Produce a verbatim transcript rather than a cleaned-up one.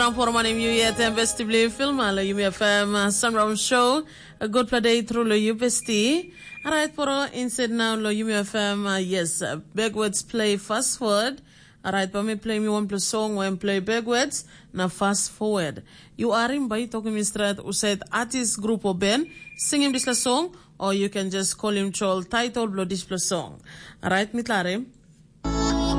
Voor mijn nieuwe en beste blijven filmen. Le Yumi F M Sunround Show. A good play through le Yumi besti. Alright, poro instead now le Yumi F M. Yes, backwards play fast forward. Alright, but me play me one plus song when play backwards. Na fast forward. You are in by talking me straight. Who said artist group or band sing him this song, or you can just call him chol title blow this plus song. Alright, me klare.